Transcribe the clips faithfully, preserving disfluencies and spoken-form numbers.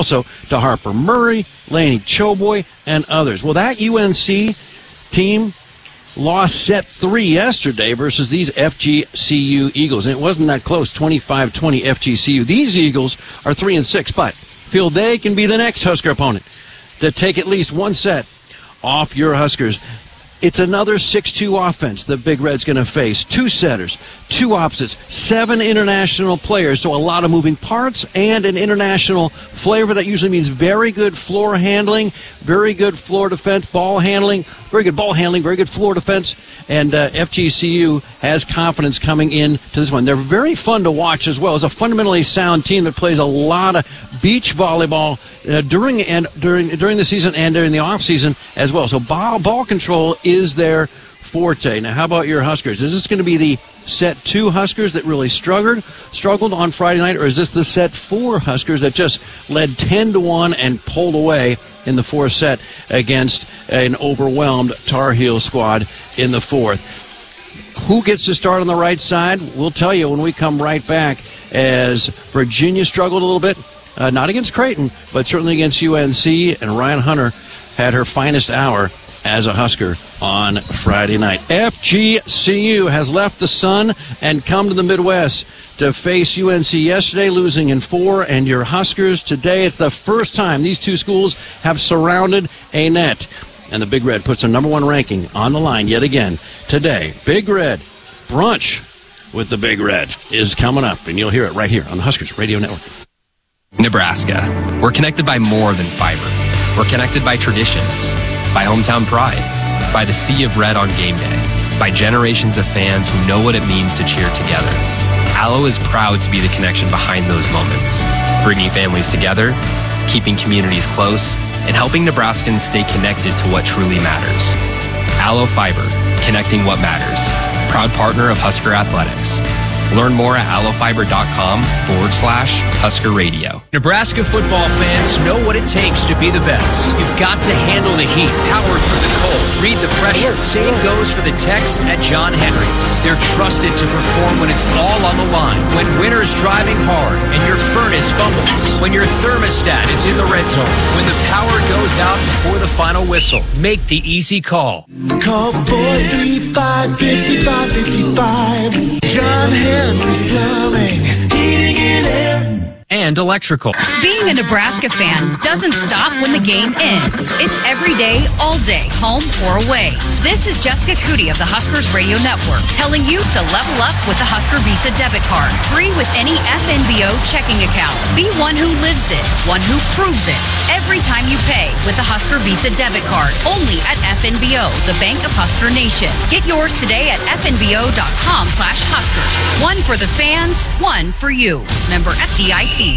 Also to Harper Murray, Laney Choboy, and others. Well, that U N C team lost set three yesterday versus these F G C U Eagles. And it wasn't that close, twenty-five twenty F G C U. These Eagles are three and six, but feel they can be the next Husker opponent to take at least one set off your Huskers. It's another six two offense the Big Red's going to face. Two setters, two opposites, seven international players, so a lot of moving parts and an international flavor. That usually means very good floor handling, very good floor defense, ball handling, very good ball handling, very good floor defense. And uh, F G C U has confidence coming in to this one. They're very fun to watch as well. It's a fundamentally sound team that plays a lot of beach volleyball uh, during and during during the season and during the off season as well. So ball ball control is their forte. Now, how about your Huskers? Is this going to be the set two Huskers that really struggled struggled on Friday night, or is this the set four Huskers that just led ten to one and pulled away in the fourth set against an overwhelmed Tar Heel squad in the fourth? Who gets to start on the right side? We'll tell you when we come right back, as Virginia struggled a little bit, uh, not against Creighton, but certainly against U N C, and Ryan Hunter had her finest hour as a Husker on Friday night. F G C U has left the sun and come to the Midwest to face U N C yesterday, losing in four, and your Huskers today. It's the first time these two schools have surrounded a net, and the Big Red puts their number one ranking on the line yet again today. Big Red brunch with the Big Red is coming up, and you'll hear it right here on the Huskers Radio Network. Nebraska. We're connected by more than fiber. We're connected by traditions, by hometown pride, by the sea of red on game day, by generations of fans who know what it means to cheer together. Allo is proud to be the connection behind those moments, bringing families together, keeping communities close, and helping Nebraskans stay connected to what truly matters. Allo Fiber, connecting what matters. Proud partner of Husker Athletics. Learn more at allofiber.com forward slash Husker Radio. Nebraska football fans know what it takes to be the best. You've got to handle the heat, power through the cold, read the pressure. Same goes for the techs at John Henry's. They're trusted to perform when it's all on the line. When winter's driving hard and your furnace fumbles. When your thermostat is in the red zone. When the power goes out before the final whistle. Make the easy call. Call four three five, five five five five. John Henry's Plumbing, Heating and Air. And electrical. Being a Nebraska fan doesn't stop when the game ends. It's every day, all day, home or away. This is Jessica Cootie of the Huskers Radio Network telling you to level up with the Husker Visa debit card. Free with any F N B O checking account. Be one who lives it, one who proves it. Every time you pay with the Husker Visa debit card. Only at F N B O, the Bank of Husker Nation. Get yours today at fnbo.com slash Huskers. One for the fans, one for you. Member F D I C.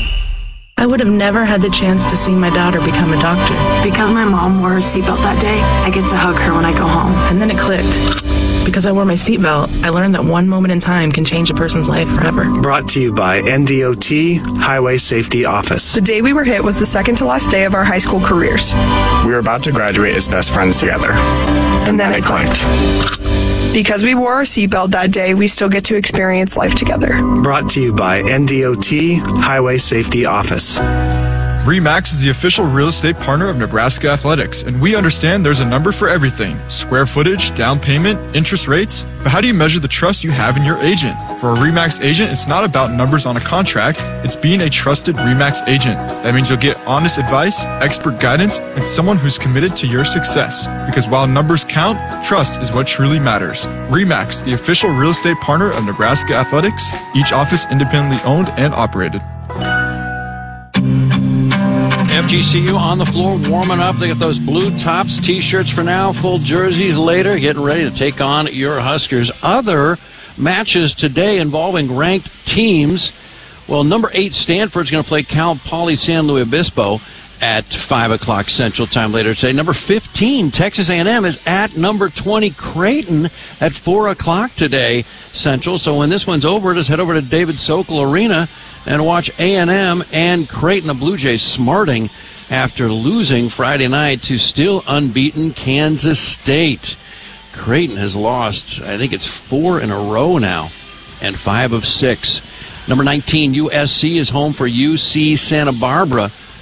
I would have never had the chance to see my daughter become a doctor. Because my mom wore her seatbelt that day, I get to hug her when I go home. And then it clicked. Because I wore my seatbelt, I learned that one moment in time can change a person's life forever. Brought to you by N D O T Highway Safety Office. The day we were hit was the second to last day of our high school careers. We were about to graduate as best friends together. And, and then, then it clicked. clicked. Because we wore our seatbelt that day, we still get to experience life together. Brought to you by N D O T Highway Safety Office. RE/MAX is the official real estate partner of Nebraska Athletics, and we understand there's a number for everything. Square footage, down payment, interest rates. But how do you measure the trust you have in your agent? For a RE/MAX agent, it's not about numbers on a contract. It's being a trusted RE/MAX agent. That means you'll get honest advice, expert guidance, and someone who's committed to your success. Because while numbers count, trust is what truly matters. RE/MAX, the official real estate partner of Nebraska Athletics, each office independently owned and operated. F G C U on the floor, warming up. They got those blue tops, T-shirts for now, full jerseys later, getting ready to take on your Huskers. Other matches today involving ranked teams. Well, number eight, Stanford's going to play Cal Poly San Luis Obispo at five o'clock Central Time later today. Number fifteen, Texas A and M, is at number twenty, Creighton, at four o'clock today Central. So when this one's over, just head over to David Sokol Arena and watch A and M and Creighton, the Blue Jays, smarting after losing Friday night to still unbeaten Kansas State. Creighton has lost, I think it's four in a row now, and five of six. Number nineteen, U S C, is home for U C Santa Barbara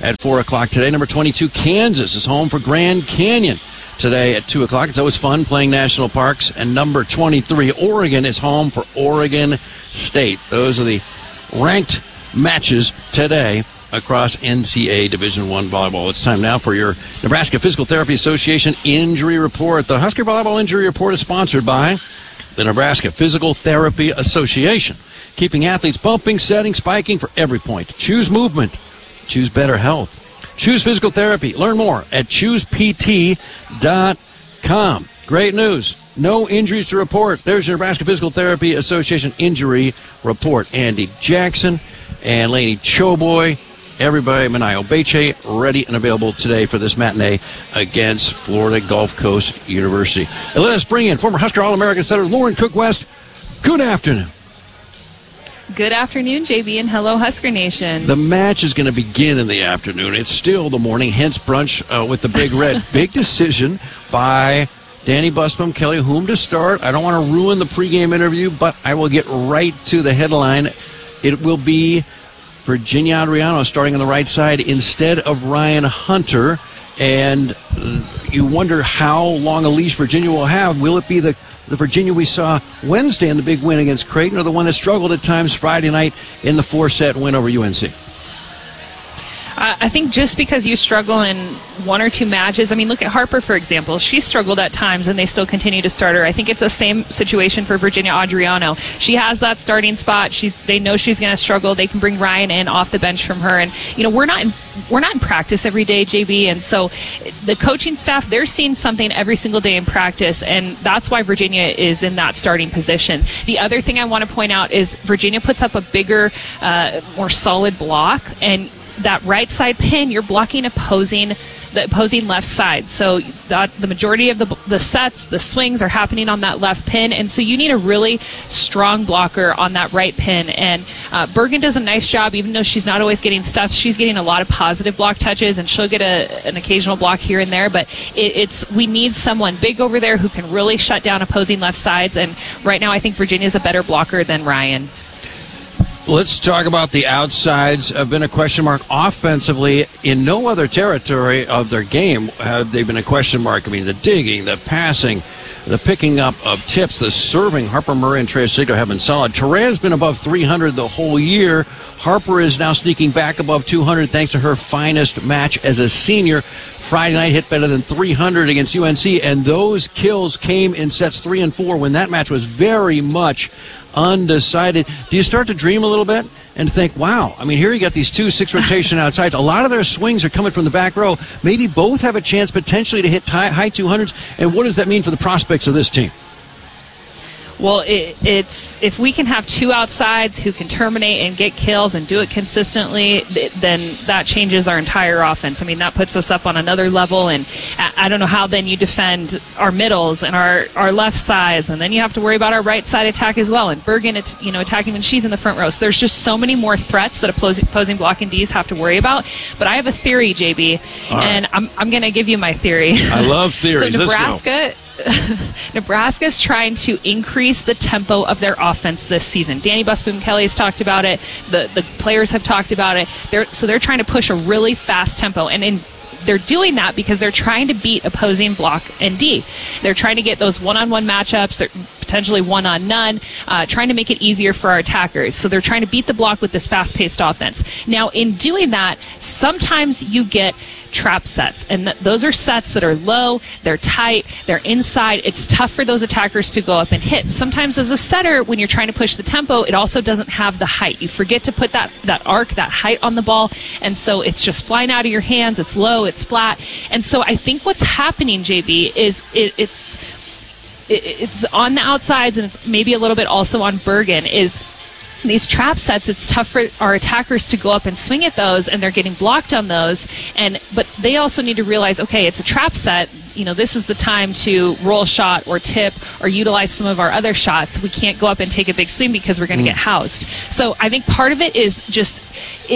at four o'clock today. Number twenty-two, Kansas, is home for Grand Canyon today at two o'clock. It's always fun playing national parks. And number twenty-three, Oregon, is home for Oregon State. Those are the ranked matches today across N C A A Division One volleyball. It's time now for your Nebraska Physical Therapy Association Injury Report. The Husker Volleyball Injury Report is sponsored by the Nebraska Physical Therapy Association, keeping athletes bumping, setting, spiking for every point. Choose movement. Choose better health. Choose physical therapy. Learn more at choose p t dot com. Great news. No injuries to report. There's your Nebraska Physical Therapy Association Injury Report. Andy Jackson and Laney Choboy, everybody, Manayo Beche, ready and available today for this matinee against Florida Gulf Coast University. And let us bring in former Husker All-American setter Lauren Cook West. Good afternoon. Good afternoon, J B, and hello, Husker Nation. The match is going to begin in the afternoon. It's still the morning, hence brunch uh, with the Big Red. Big decision by Danny Busbom, Kelly, whom to start. I don't want to ruin the pregame interview, but I will get right to the headline. It will be Virginia Adriano starting on the right side instead of Ryan Hunter. And uh, you wonder how long a leash Virginia will have. Will it be the, the Virginia we saw Wednesday in the big win against Creighton, or the one that struggled at times Friday night in the four-set win over U N C? I think just because you struggle in one or two matches, I mean, look at Harper, for example. She struggled at times, and they still continue to start her. I think it's the same situation for Virginia Adriano. She has that starting spot. She's They know she's going to struggle. They can bring Ryan in off the bench from her. And, you know, we're not in, we're not in practice every day, J B, and so the coaching staff, they're seeing something every single day in practice, and that's why Virginia is in that starting position. The other thing I want to point out is Virginia puts up a bigger, uh, more solid block, and that right side pin, you're blocking opposing the opposing left side. So that the majority of the the sets, the swings are happening on that left pin, and so you need a really strong blocker on that right pin. And uh, Bergen does a nice job, even though she's not always getting stuff. She's getting a lot of positive block touches, and she'll get a, an occasional block here and there. But it, it's we need someone big over there who can really shut down opposing left sides. And right now, I think Virginia's a better blocker than Ryan. Let's talk about the outsides. Have been a question mark offensively. In no other territory of their game have they been a question mark. I mean, the digging, the passing, the picking up of tips, the serving. Harper Murray and Trey Sigler have been solid. Teran's been above three hundred the whole year. Harper is now sneaking back above two hundred thanks to her finest match as a senior. Friday night hit better than three hundred against U N C, and those kills came in sets three and four when that match was very much undecided. Do you start to dream a little bit and think, wow, I mean, here you got these two six rotation outsides. A lot of their swings are coming from the back row. Maybe both have a chance potentially to hit high two hundreds. And what does that mean for the prospects of this team? Well, it, it's if we can have two outsides who can terminate and get kills and do it consistently, then that changes our entire offense. I mean, that puts us up on another level, and I don't know how then you defend our middles and our, our left sides, and then you have to worry about our right side attack as well. And Bergen, it's, you know, attacking when she's in the front row. So there's just so many more threats that opposing, opposing blocking Ds have to worry about. But I have a theory, J B, right, and I'm I'm going to give you my theory. I love theories. So Nebraska. Nebraska's trying to increase the tempo of their offense this season. Danny Busbom Kelly has talked about it. The the players have talked about it. They're, so they're trying to push a really fast tempo. And in they're doing that because they're trying to beat opposing block and D. They're trying to get those one-on-one matchups. They're potentially one-on-none, uh, trying to make it easier for our attackers. So they're trying to beat the block with this fast-paced offense. Now, in doing that, sometimes you get trap sets, and th- those are sets that are low, they're tight, they're inside. It's tough for those attackers to go up and hit. Sometimes as a setter, when you're trying to push the tempo, it also doesn't have the height. You forget to put that, that arc, that height on the ball, and so it's just flying out of your hands. It's low, it's flat. And so I think what's happening, J B, is it, it's it's on the outsides, and it's maybe a little bit also on Bergen, is these trap sets, it's tough for our attackers to go up and swing at those, and they're getting blocked on those. And but they also need to realize, okay, it's a trap set. You know, this is the time to roll shot or tip or utilize some of our other shots. We can't go up and take a big swing because we're going to mm. get housed. So I think part of it is just in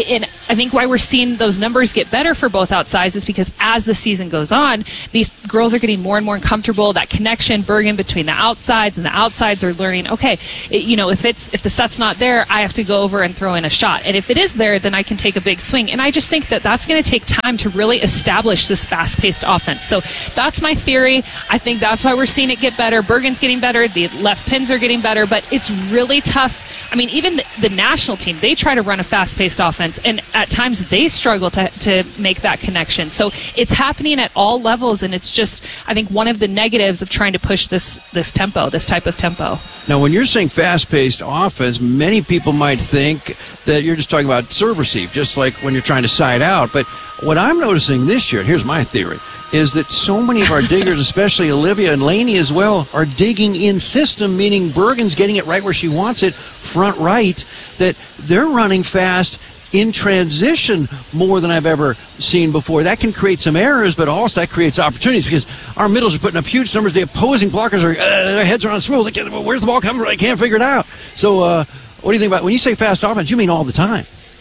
I think why we're seeing those numbers get better for both outsides is because as the season goes on, these girls are getting more and more comfortable. That connection, Bergen, between the outsides and the outsides are learning, okay, it, you know, if it's if the set's not there, I have to go over and throw in a shot. And if it is there, then I can take a big swing. And I just think that that's going to take time to really establish this fast-paced offense. So that's my theory. I think that's why we're seeing it get better. Bergen's getting better. The left pins are getting better. But it's really tough. I mean, even the, the national team, they try to run a fast-paced offense, and at times they struggle to, to make that connection. So it's happening at all levels, and it's just, I think, one of the negatives of trying to push this this tempo, this type of tempo. Now, when you're saying fast-paced offense, many people might think that you're just talking about serve receive, just like when you're trying to side out. But what I'm noticing this year, and here's my theory, is that so many of our diggers, especially Olivia and Lainey as well, are digging in system, meaning Bergen's getting it right where she wants it, front right, that they're running fast in transition more than I've ever seen before. That can create some errors, but also that creates opportunities because our middles are putting up huge numbers. The opposing blockers are, uh, their heads are on a swivel. They can't, where's the ball coming from? I can't figure it out. So uh, what do you think about, when you say fast offense, you mean all the time?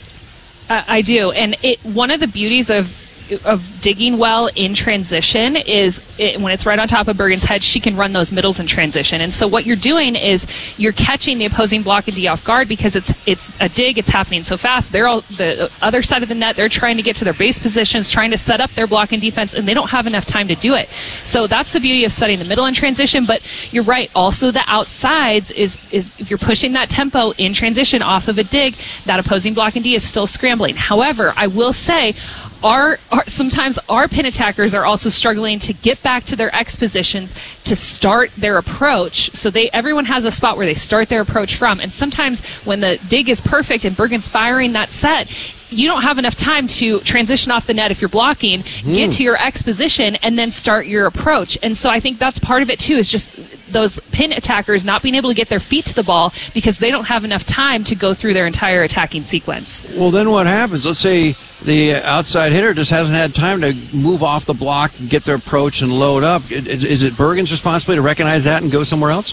Uh, I do. And it one of the beauties of of digging well in transition is it, when it's right on top of Bergen's head, she can run those middles in transition. And so what you're doing is you're catching the opposing block and D off guard because it's it's a dig, it's happening so fast. They're all the other side of the net, they're trying to get to their base positions, trying to set up their block and defense, and they don't have enough time to do it. So that's the beauty of setting the middle in transition. But you're right, also the outsides is is if you're pushing that tempo in transition off of a dig, that opposing block and D is still scrambling. However, I will say Our, our sometimes our pin attackers are also struggling to get back to their X positions to start their approach. So they everyone has a spot where they start their approach from. And sometimes when the dig is perfect and Bergen's firing that set, you don't have enough time to transition off the net if you're blocking, mm. get to your X position, and then start your approach. And so I think that's part of it, too, is just those pin attackers not being able to get their feet to the ball because they don't have enough time to go through their entire attacking sequence. Well, then what happens? Let's say the outside hitter just hasn't had time to move off the block and get their approach and load up. Is, is it Bergen's responsibility to recognize that and go somewhere else?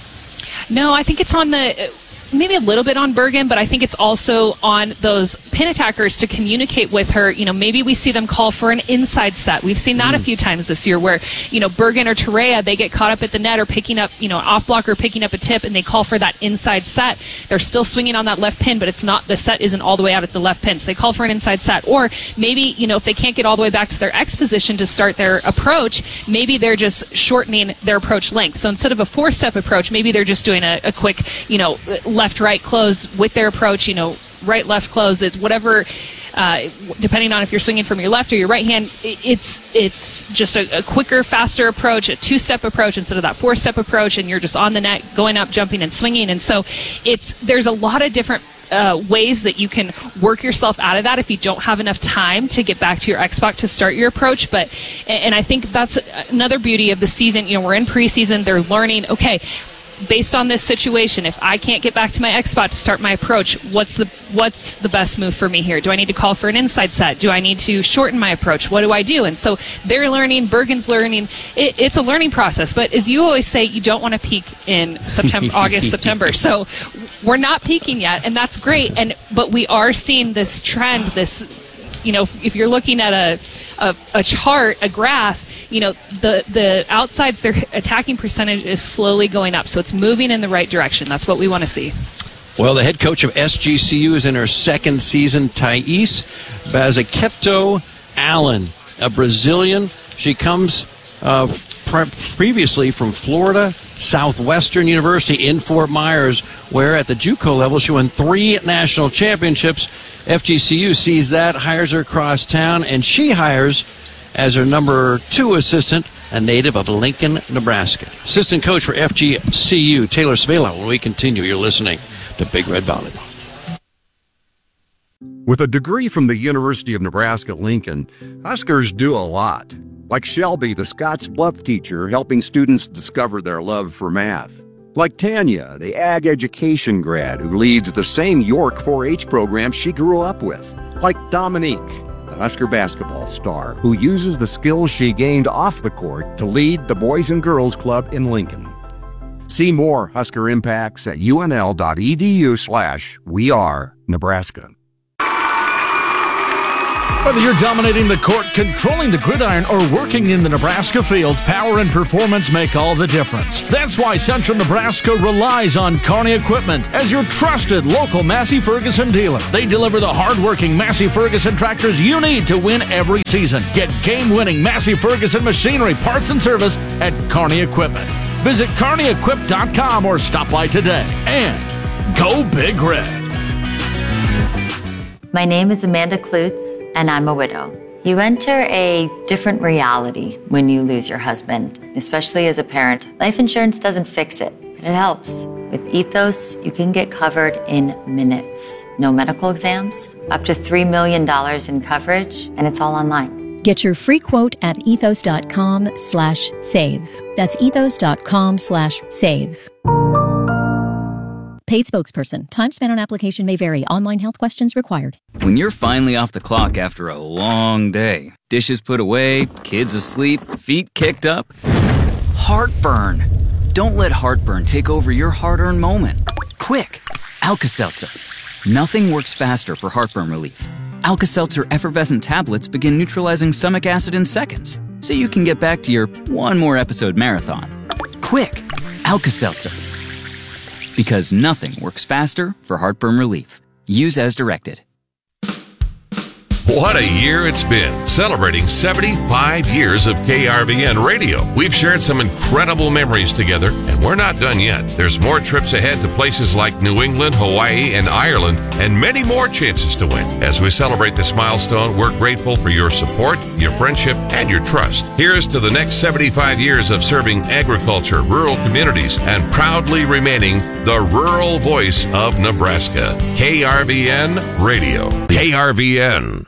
No, I think it's on the... maybe a little bit on Bergen, but I think it's also on those pin attackers to communicate with her. You know, maybe we see them call for an inside set. We've seen that mm. a few times this year where, you know, Bergen or Terea, they get caught up at the net or picking up, you know, off blocker picking up a tip, and they call for that inside set. They're still swinging on that left pin, but it's not, the set isn't all the way out at the left pin. So they call for an inside set. Or maybe, you know, if they can't get all the way back to their X position to start their approach, maybe they're just shortening their approach length. So instead of a four-step approach, maybe they're just doing a, a quick, you know, left right close with their approach, you know, right left close, it's whatever, uh, depending on if you're swinging from your left or your right hand, it's it's just a, a quicker, faster approach, a two-step approach instead of that four-step approach, and you're just on the net going up, jumping and swinging. And so it's there's a lot of different Uh, ways that you can work yourself out of that if you don't have enough time to get back to your X spot to start your approach. But and I think that's another beauty of the season. You know, we're in preseason, they're learning, okay, based on this situation, if I can't get back to my X spot to start my approach, what's the what's the best move for me here? Do I need to call for an inside set? Do I need to shorten my approach? What do I do? And so they're learning, Bergen's learning. It, it's a learning process. But as you always say, you don't want to peak in September, August, September. So we're not peaking yet, and that's great. And but we are seeing this trend, this, you know, if you're looking at a a, a chart, a graph, you know, the, the outsides, their attacking percentage is slowly going up. So it's moving in the right direction. That's what we want to see. Well, the head coach of S G C U is in her second season, Thais Bazaqueto Allen, a Brazilian. She comes uh, pre- previously from Florida Southwestern University in Fort Myers, where at the JUCO level she won three national championships. F G C U sees that, hires her across town, and she hires as her number two assistant, a native of Lincoln, Nebraska. Assistant coach for F G C U, Taylor Svela. When we continue, you're listening to Big Red Volleyball. With a degree from the University of Nebraska-Lincoln, Huskers do a lot. Like Shelby, the Scotts Bluff teacher, helping students discover their love for math. Like Tanya, the ag education grad who leads the same York four H program she grew up with. Like Dominique, the Husker basketball star who uses the skills she gained off the court to lead the Boys and Girls Club in Lincoln. See more Husker impacts at unl.edu slash we are Nebraska. Whether you're dominating the court, controlling the gridiron, or working in the Nebraska fields, power and performance make all the difference. That's why Central Nebraska relies on Kearney Equipment as your trusted local Massey Ferguson dealer. They deliver the hard-working Massey Ferguson tractors you need to win every season. Get game-winning Massey Ferguson machinery, parts, and service at Kearney Equipment. Visit kearney equip dot com or stop by today. And go Big Red. My name is Amanda Klutz, and I'm a widow. You enter a different reality when you lose your husband, especially as a parent. Life insurance doesn't fix it, but it helps. With Ethos, you can get covered in minutes. No medical exams, up to three million dollars in coverage, and it's all online. Get your free quote at ethos.com slash save. That's ethos.com slash save. Paid spokesperson. Time spent on application may vary. Online health questions required. When you're finally off the clock after a long day, dishes put away, kids asleep, feet kicked up, heartburn. Don't let heartburn take over your hard-earned moment. Quick, Alka-Seltzer. Nothing works faster for heartburn relief. Alka-Seltzer effervescent tablets begin neutralizing stomach acid in seconds, so you can get back to your one more episode marathon. Quick, Alka-Seltzer. Because nothing works faster for heartburn relief. Use as directed. What a year it's been, celebrating seventy-five years of K R V N radio. We've shared some incredible memories together, and we're not done yet. There's more trips ahead to places like New England, Hawaii, and Ireland, and many more chances to win. As we celebrate this milestone, we're grateful for your support, your friendship, and your trust. Here's to the next seventy-five years of serving agriculture, rural communities, and proudly remaining the rural voice of Nebraska. K R V N Radio. K R V N.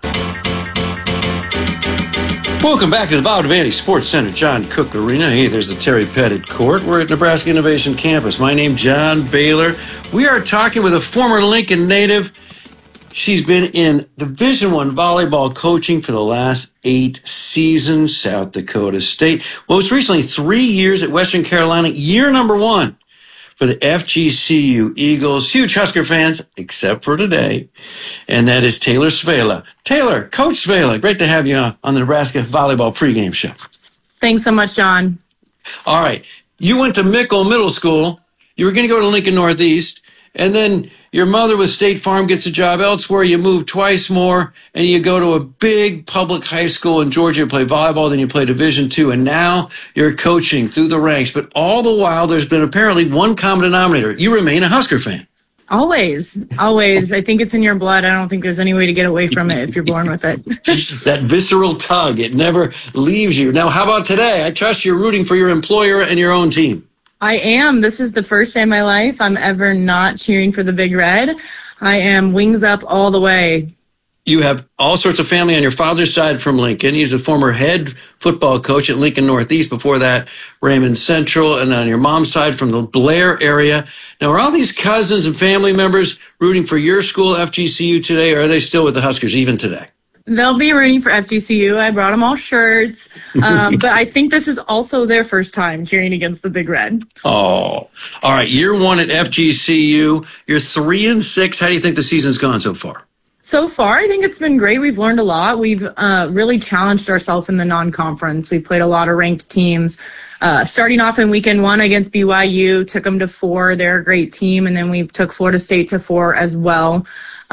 Welcome back to the Bob Devaney Sports Center, John Cook Arena. Hey, there's the Terry Pettit Court. We're at Nebraska Innovation Campus. My name's John Baylor. We are talking with a former Lincoln native. She's been in Division One volleyball coaching for the last eight seasons, South Dakota State. Most recently, three years at Western Carolina, year number one for the F G C U Eagles. Huge Husker fans, except for today. And that is Taylor Svela. Taylor, Coach Svela, great to have you on, on the Nebraska Volleyball pregame show. Thanks so much, John. All right. You went to Mickle Middle School. You were going to go to Lincoln Northeast. And then your mother with State Farm gets a job elsewhere. You move twice more, and you go to a big public high school in Georgia. You play volleyball, then you play Division Two, and now you're coaching through the ranks. But all the while, there's been apparently one common denominator. You remain a Husker fan. Always, always. I think it's in your blood. I don't think there's any way to get away from it if you're born with it. That visceral tug, it never leaves you. Now, how about today? I trust you're rooting for your employer and your own team. I am. This is the first day in my life I'm ever not cheering for the Big Red. I am wings up all the way. You have all sorts of family on your father's side from Lincoln. He's a former head football coach at Lincoln Northeast. Before that, Raymond Central. And on your mom's side from the Blair area. Now, are all these cousins and family members rooting for your school, F G C U, today, or are they still with the Huskers even today? They'll be rooting for F G C U. I brought them all shirts. Um, but I think this is also their first time cheering against the Big Red. Oh, all right. Year one at F G C U. You're three and six. How do you think the season's gone so far? So far, I think it's been great. We've learned a lot. We've uh, really challenged ourselves in the non-conference. We played a lot of ranked teams. Uh, starting off in weekend one against B Y U, took them to four. They're a great team. And then we took Florida State to four as well.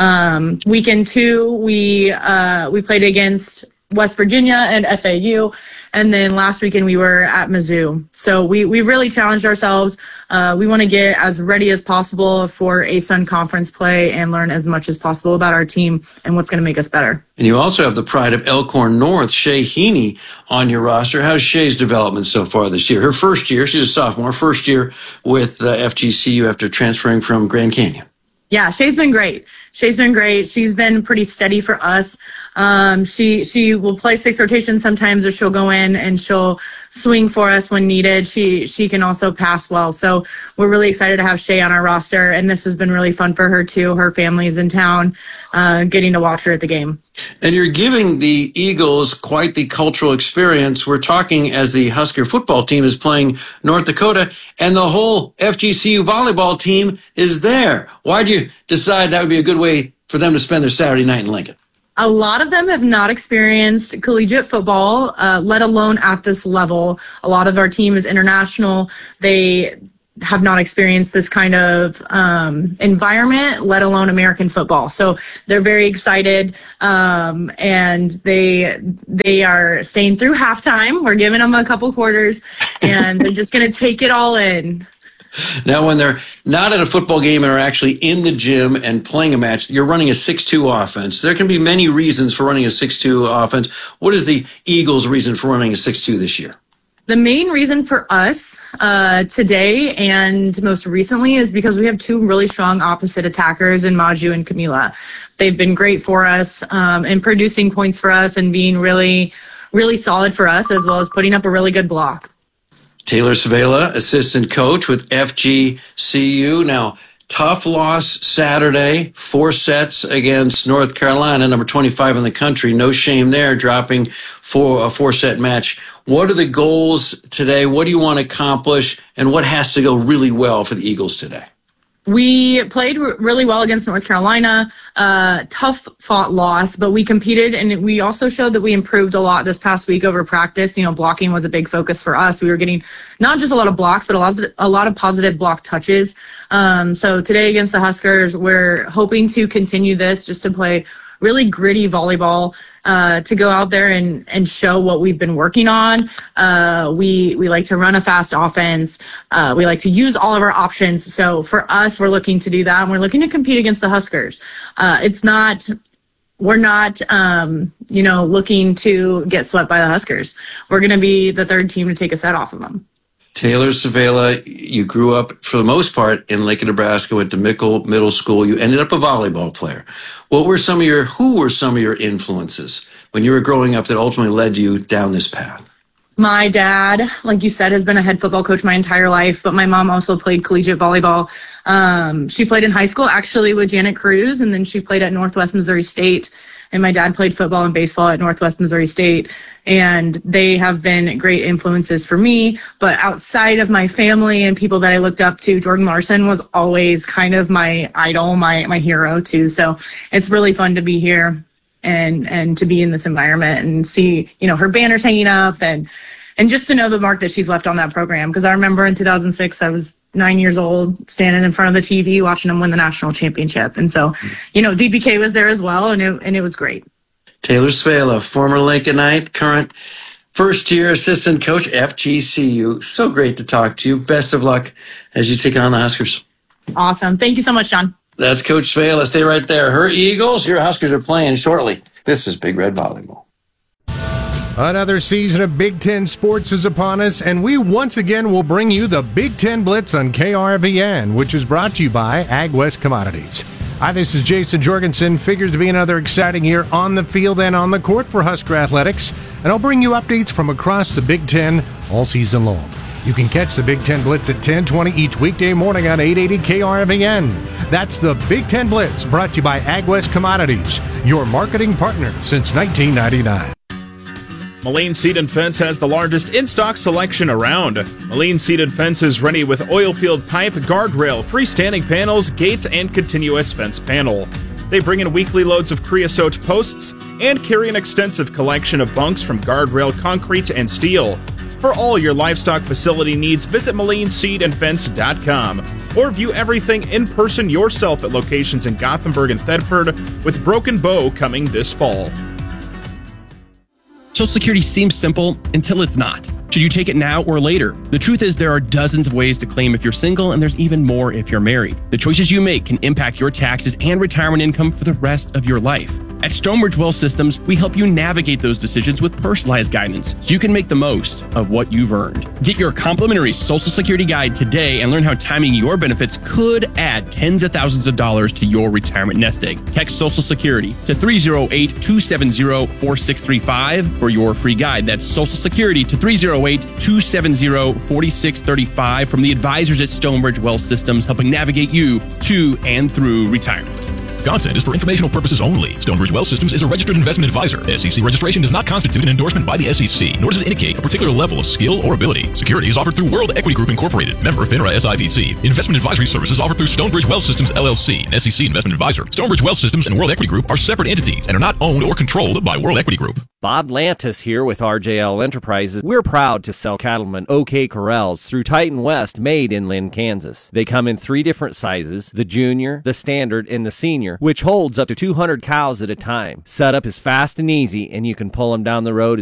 Um, weekend two, we uh, we played against West Virginia and F A U. And then last weekend we were at Mizzou. So we, we really challenged ourselves. Uh, we want to get as ready as possible for A S U N conference play and learn as much as possible about our team and what's going to make us better. And you also have the pride of Elkhorn North, Shay Heaney, on your roster. How's Shay's development so far this year? Her first year, she's a sophomore, first year with uh, F G C U after transferring from Grand Canyon. Yeah, Shay's been great. Shay's been great. She's been pretty steady for us. Um, she she will play six rotations sometimes, or she'll go in and she'll swing for us when needed. She she can also pass well. So we're really excited to have Shay on our roster, and this has been really fun for her too. Her family's in town, uh, getting to watch her at the game. And you're giving the Eagles quite the cultural experience. We're talking as the Husker football team is playing North Dakota, and the whole F G C U volleyball team is there. Why do you decide that would be a good way for them to spend their Saturday night in Lincoln? a lot of them have not experienced collegiate football, uh, let alone at this level. A lot of our team is international. They have not experienced this kind of um, environment, let alone American football. So they're very excited, um, and they they are staying through halftime. We're giving them a couple quarters, and they're just going to take it all in. Now, when they're not at a football game and are actually in the gym and playing a match, you're running a six two offense. There can be many reasons for running a six two offense. What is the Eagles' reason for running a six two this year? The main reason for us uh, today and most recently is because we have two really strong opposite attackers in Maju and Camila. They've been great for us um, in producing points for us and being really, really solid for us, as well as putting up a really good block. Taylor Savela, assistant coach with F G C U. Now, tough loss Saturday, four sets against North Carolina, number twenty-five in the country. No shame there, dropping for a four-set match. What are the goals today? What do you want to accomplish? And what has to go really well for the Eagles today? We played r- really well against North Carolina. Uh, tough fought loss, but we competed, and we also showed that we improved a lot this past week over practice. You know, blocking was a big focus for us. We were getting not just a lot of blocks, but a lot of, a lot of positive block touches. Um, so today against the Huskers, we're hoping to continue this, just to play really gritty volleyball, uh, to go out there and, and show what we've been working on. Uh, we, we like to run a fast offense. Uh, we like to use all of our options. So for us, we're looking to do that, and we're looking to compete against the Huskers. Uh, it's not, we're not, um, you know, looking to get swept by the Huskers. We're going to be the third team to take a set off of them. Taylor Savela, you grew up, for the most part, in Lincoln, Nebraska, went to Mickle Middle School. You ended up a volleyball player. What were some of your, who were some of your influences when you were growing up that ultimately led you down this path? My dad, like you said, has been a head football coach my entire life, but my mom also played collegiate volleyball. Um, she played in high school, actually, with Janet Cruz, and then she played at Northwest Missouri State. And my dad played football and baseball at Northwest Missouri State, and they have been great influences for me. But outside of my family and people that I looked up to, Jordan Larson was always kind of my idol, my my hero too. So it's really fun to be here and and to be in this environment and see, you know, her banners hanging up and and just to know the mark that she's left on that program. Because I remember in two thousand six, I was nine years old, standing in front of the T V, watching them win the national championship. And so, you know, D P K was there as well, and it, and it was great. Taylor Savela, former Lincolnite, current first-year assistant coach, F G C U. So great to talk to you. Best of luck as you take on the Huskers. Awesome. Thank you so much, John. That's Coach Savela. Stay right there. Her Eagles, your Huskers are playing shortly. This is Big Red Volleyball. Another season of Big Ten sports is upon us, and we once again will bring you the Big Ten Blitz on K R V N, which is brought to you by AgWest Commodities. Hi, this is Jason Jorgensen. Figures to be another exciting year on the field and on the court for Husker Athletics, and I'll bring you updates from across the Big Ten all season long. You can catch the Big Ten Blitz at ten twenty each weekday morning on eight eighty K R V N. That's the Big Ten Blitz, brought to you by AgWest Commodities, your marketing partner since nineteen ninety-nine. Moline Seed and Fence has the largest in-stock selection around. Moline Seed and Fence is ready with oil-filled pipe, guardrail, freestanding panels, gates, and continuous fence panel. They bring in weekly loads of creosote posts and carry an extensive collection of bunks from guardrail, concrete, and steel. For all your livestock facility needs, visit moline seed and fence dot com or view everything in person yourself at locations in Gothenburg and Thedford, with Broken Bow coming this fall. Social Security seems simple until it's not. Should you take it now or later? The truth is there are dozens of ways to claim if you're single, and there's even more if you're married. The choices you make can impact your taxes and retirement income for the rest of your life. At Stonebridge Wealth Systems, we help you navigate those decisions with personalized guidance so you can make the most of what you've earned. Get your complimentary Social Security guide today and learn how timing your benefits could add tens of thousands of dollars to your retirement nest egg. Text Social Security to three oh eight, two seven oh, four six three five for your free guide. That's Social Security to three oh eight, two seven oh, four six three five from the advisors at Stonebridge Wealth Systems, helping navigate you to and through retirement. content is for informational purposes only. Stonebridge Wealth Systems is a registered investment advisor. S E C registration does not constitute an endorsement by the S E C, nor does it indicate a particular level of skill or ability. Securities offered through World Equity Group Incorporated, member FINRA S I P C. Investment advisory services offered through Stonebridge Wealth Systems L L C, an S E C investment advisor. Stonebridge Wealth Systems and World Equity Group are separate entities and are not owned or controlled by World Equity Group. Bob Lantis here with R J L Enterprises. We're proud to sell cattlemen OK Corrals through Titan West, made in Lynn, Kansas. They come in three different sizes, the junior, the standard, and the senior, which holds up to two hundred cows at a time. Setup is fast and easy, and you can pull them down the road